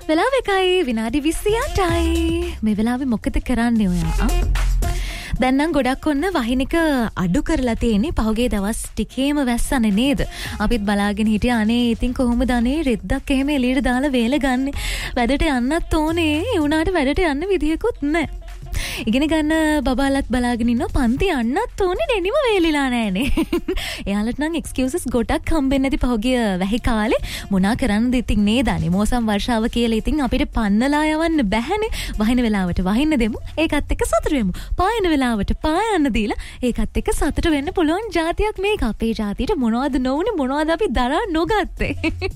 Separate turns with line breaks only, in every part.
වෙලාව එකයි විනාඩි 28යි. මේ වෙලාවේ මොකද කරන්නේ ඔයා? දැන් නම් ගොඩක් ඔන්න වහිනික අඩු කරලා තියෙන්නේ. පහුගිය දවස් ටිකේම වැස්සනේ නේද? අපිත් බලාගෙන හිටියා අනේ ඉතින් කොහොමද අනේ රෙද්දක් එහෙම එළියට දාලා වේල ගන්න. වැඩට යන්නත් ඕනේ. ඒ උනාට වැඩට යන්න විදියකුත් නැහැ. ඉගෙන ගන්න බබාලත් බලාගෙන ඉන්නවා පන්ති යන්නත් ඕනේ නෙනිම වේලිලා නැහනේ. එයාලට නම් එක්ස්කියුසස් ගොඩක් හම්බෙන්නේ නැති පහුගිය වැහි කාලේ මොනා කරන්නද ඉතින් නේද? අනිමෝසම් වර්ෂාව කියලා ඉතින් අපිට පන්නලා යවන්න බැහැනේ. වහින වෙලාවට වහින්න දෙමු. ඒකත් එක්ක සතුට වෙමු. පායන වෙලාවට පායන්න දීලා ඒකත් එක්ක සතුට වෙන්න පුළුවන් જાතියක් මේක. අපේ જાතියට මොනවද නොවුනේ මොනවද අපි දරා නොගත්තේ.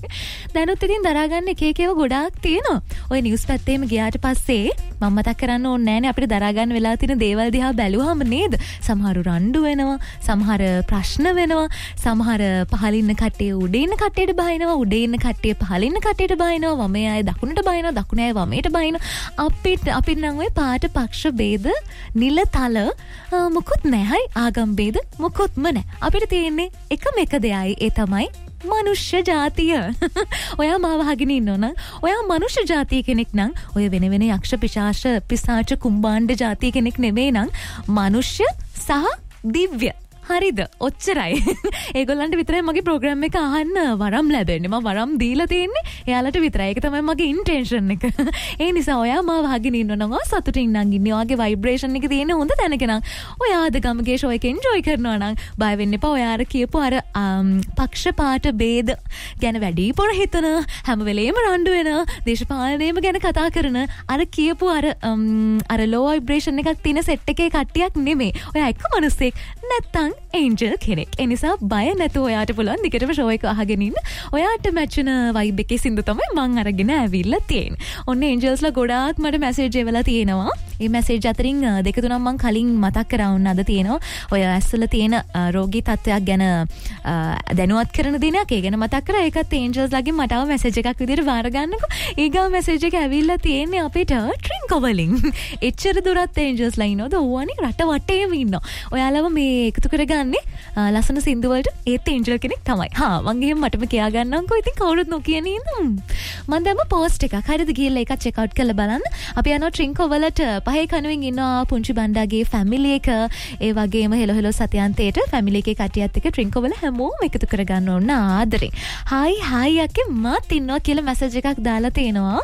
දැනුත් ඉතින් දරා ගන්න එක එකව ගොඩාක් තියෙනවා. ඔය නිවුස් පැත්තේම ගියාට පස්සේ මම මතක් කරන්න ඕනේ නැහනේ අපිට දරා ගන්න වෙලා තියෙන දේවල් දිහා බැලුවාම නේද? සමහරු රණ්ඩු වෙනවා, සමහර ප්‍රශ්න වෙනවා, සමහර පහළ ඉන්න කට්ටිය උඩ ඉන්න කට්ටියට බහිනවා, උඩ ඉන්න කට්ටිය පහළ ඉන්න කට්ටියට බහිනවා, වමේ අය දකුණට බහිනවා, දකුණේ අය වමේට බහිනවා. අපිට නම් ඔය පාට පක්ෂ ભેද නිලතල මොකුත් නැහැයි, ආගම් ભેද මොකුත්ම නැහැ. අපිට තියෙන්නේ එකම එක දෙයයි, ඒ තමයි මනුෂ්‍ය ජාතිය. ඔයා මාව අහගෙන ඉන්නවනම් ඔයා මනුෂ්‍ය ජාතිය කෙනෙක් නම් ඔය වෙන යක්ෂ පිශාච කුම්බාණ්ඩ ජාතිය කෙනෙක් නෙමෙයි නම් මනුෂ්‍ය සහ දිව්‍ය. හරිද? ඔච්චරයි. ඒගොල්ලන්ට විතරයි මගේ ප්‍රෝග්‍රෑම් එක අහන්න වරම් ලැබෙන්නේ. මම වරම් දීලා තියෙන්නේ එයාලට විතරයි. ඒක තමයි මගේ ඉන්ටෙන්ෂන් එක. ඒ නිසා ඔයා මාව අහගෙන ඉන්නවනම් සතුටින් නම් ඉන්නේ. ඔයාගේ ভাইබ්‍රේෂන් එක තියෙන හොඳ තැනක නම් ඔයා අද ගමගේ ෂෝ එක එන්ජොයි කරනවා නම් බය වෙන්න එපා. ඔයා අර කියපු අර පක්ෂපාත ભેද ගැන වැඩිපුර හිතන හැම වෙලේම රණ්ඩු වෙන දේශපාලනයම ගැන කතා කරන අර කියපු අර ලෝ ভাইබ්‍රේෂන් එකක් තියෙන සෙට් එකේ කට්ටියක් නෙමෙයි. ඔයා එක මිනිස්සෙක් නැත්තම් ඒන්ජල් කෙනෙක්. ඒ නිසා බය නැතුව ඔයාට පුළුවන් දිගටම ෂෝ එක අහගෙන ඉන්න. ඔයාට මැච් වෙන වයිබ් එකේ සින්දු තමයි මං අරගෙන ඇවිල්ලා තියෙන්නේ. ඔන්න ඒන්ජල්ස්ලා ගොඩාක් මට මැසේජ් එවලා තියෙනවා. මේ මැසේජ් අතරින් දෙක තුනක් මං කලින් මතක් කරා වුණ අද තියෙනවා. ඔය ඇස්වල තියෙන රෝගී තත්ත්වයක් ගැන දැනුවත් කරන දිනයක් ඒ ගැන මතක් කරා. ඒකත් ඒන්ජල්ස්ලාගෙන් මට ආව මැසේජ් එකක් විදිහට බාර ගන්නකො. ඊගා මැසේජ් එක ඇවිල්ලා තියෙන්නේ අපිට ට්‍රින්කෝ වලින්. එච්චර දුරත් ඒන්ජල්ස්ලා ඉන්නවද? ඕවනේ රට වටේම ඉන්නවා. ඔයාලව මේ එකතු කර ගන්නේ ලස්සන සින්දු වලට ඒත් ඒන්ජල් කෙනෙක් තමයි. හා මං එහෙම මටම කියා ගන්නම්කෝ. ඉතින් කවුරුත් නොකිය නේද? මම දැම්ම පෝස්ට් එකක්. හරිද? ගිහලා ඒක චෙක් අවුට් කරලා බලන්න. අපි යනවා ට්‍රින්කෝ වලට පහේ කනුවෙන් ඉන්නවා පුංචි බණ්ඩාගේ ෆැමිලි එක. ඒ වගේම හෙලෝ සත්‍යන්තේට ෆැමිලි එකේ කට්ටියත් එක්ක ට්‍රින්කෝ වල හැමෝම එකතු කර ගන්න ඕන ආදරේ. හායි යකේ මාත් ඉන්නවා කියලා මැසේජ් එකක් දාලා තියෙනවා.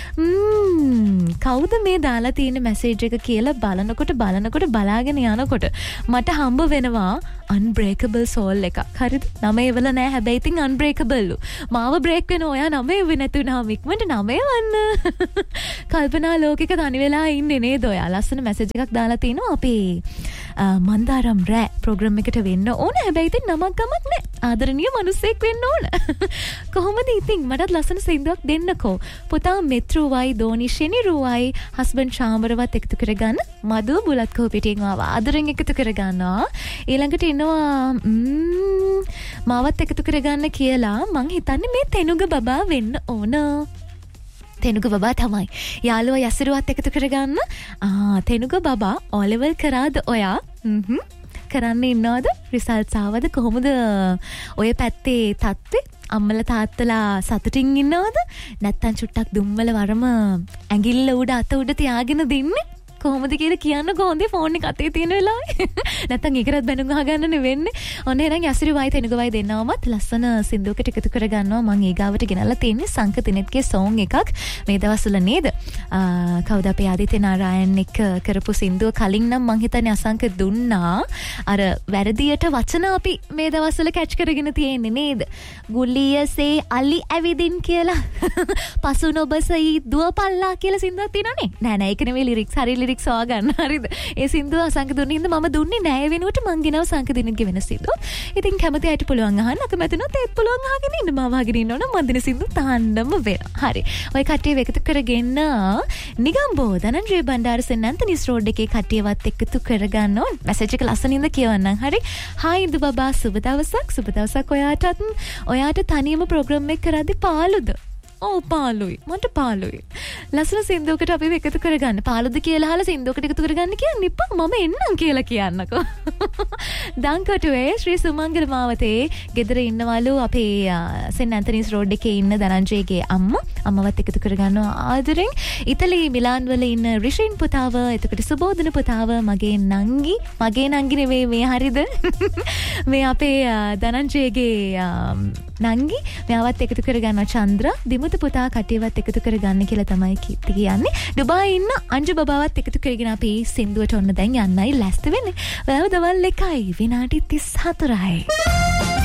කවුද මේ දාලා තියෙන මැසේජ් එක කියලා බලනකොට බලාගෙන යනකොට මට හම්බ වෙනවා unbreakable soul එකක්. හරිද? නම එවල නෑ හැබැයි ඉතින් unbreakable. මාව බ්‍රේක් වෙන ඔයා නම එවෙ නැතුණාම ඉක්මනට නම එවන්න. කල්පනා ලෝකෙක තනි වෙලා ඉන්නේ නේද ඔයා? ලස්සන මැසේජ් එකක් දාලා තිනවා අපේ මන්දාරම් රෑ ප්‍රෝග්‍රෑම් එකට වෙන්න ඕන. හැබැයි ඉතින් නමක් ගමක් නෑ. ආදරණීය මිනිස්සෙක් වෙන්න ඕන. කොහොමද ඉතින් මටත් ලස්සන සින්දුවක් දෙන්නකෝ. පුතා මෙත්රුවයි දෝනි ශෙනිරුවයි හස්බන්ඩ් ශාමරවත් එකතු කරගන්න. මදු බුලත් කෝපිටියෙන් ආව ආදරෙන් එකතු කරගන්නවා. ඊළඟට ඉන්නවා මාවත් එකතු කරගන්න කියලා මං හිතන්නේ මේ තෙනුග බබා වෙන්න ඕන. තෙනුග බබා තමයි. යාළුවා යසිරුවත් එකතු කරගන්න. තෙනුග බබා ඕලෙවල් කරාද ඔයා? කරන්න ඉන්නවද? රිසල්ට්ස් ආවද? කොහොමද ඔය පැත්තේ තත්ත්වේ? අම්මලා තාත්තලා සතුටින් ඉන්නවද? නැත්තම් චුට්ටක් දුම්වල වරම ඇඟිල්ල උඩ අත උඩ තියාගෙන දින්නේ? කොහොමද කියලා කියන්න කොහොඳේ ෆෝන් එක අතේ තියෙන වෙලාවේ. නැත්තම් ඒකවත් බැනුම් අහගන්න නෙවෙන්නේ. ඔන්න එහෙනම් යසිරි වයි තෙනුග වයි දෙන්නවමත් ලස්සන සින්දුවකට එකතු කරගන්නවා. මම ඊගාවට ගෙනල්ලා තියෙන්නේ සංකතිනෙත්ගේ සෝන් එකක් මේ දවස්වල නේද? කවුද අපේ ආදිත්‍ය නාරායන් එක්ක කරපු සින්දුව කලින් නම් මං හිතන්නේ අසංක දුන්නා. අර වැරදියට වචන අපි මේ දවස්වල කැච් කරගෙන තියෙන්නේ නේද? ගුලියසේ අලි ඇවිදින් කියලා. පසු නොබසයි දුවපල්ලා කියලා සින්දුවක් තියෙනවනේ. නෑ ඒක නෙවෙයි ලිරික්ස්. හරි ලිරික්ස් සොයා ගන්න. හරිද? ඒ සින්දුව අසංක දුන්නේ හින්දා මම දුන්නේ නෑ. ඒ වෙනුවට මං ගෙනව සංක දිනගේ වෙන සින්දුව. ඉතින් කැමති අයට පුළුවන් අහන්න. අකමැතිනොත් ඒත් පුළුවන් අහගෙන ඉන්න. මාව අහගෙන ඉන්නවනම් මන් දින සින්දුව තහන්නම වෙනවා. හරි. ඔය කට්ටිය එකතු කරගෙන නිගම්බෝ ධනංජය බණ්ඩාර සෙන්න්තනිස් රෝඩ් එකේ කට්ටියවත් එකතු කරගන්න ඕන. මැසේජ් එක ලස්සනින්ද කියවන්නම්. හරි. හායි ඉදු බබා සුබ දවසක්. සුබ දවසක් ඔයාටත්. ඔයාට තනියම ප්‍රෝග්‍රෑම් එක කරද්දි පාළුද? ඔව් පාළුයි. මට පාළුයි. ලස්සන සින්දුවකට අපි එකතු කරගන්න. පාළුද කියලා අහලා සින්දුවකට එකතු කරගන්න කියන්නේ ඉපා මම එන්නම් කියලා කියන්නකෝ. දංකොටුවේ ශ්‍රී සුමංගල මාවතේ ගෙදර ඉන්නවලු අපේ සෙන් ඇන්තනිස් රෝඩ් එකේ ඉන්න ධනංජයගේ අම්මවත් එකතු කරගන්නවා ආදරෙන්. ඉතලි මිලාන් වල ඉන්න රිෂින් පුතාව, එතකොට සුබෝධන පුතාව, මගේ නංගි නෙවෙයි මේ හරිද? මේ අපේ ධනංජයගේ නංගි මෙයාවත් එකතු කරගන්නවා. චන්ද්‍ර දිමුතු පුතා කටියවත් එකතු කරගන්න කියලා තමයි කියන්නේ. ඩුබායි ඉන්න අංජු බබාවත් එකතු කරගෙන අපි සින්දුවට ඔන්න දැන් යන්නයි ලැස්ති වෙන්නේ. වැව දවල් 1:34යි.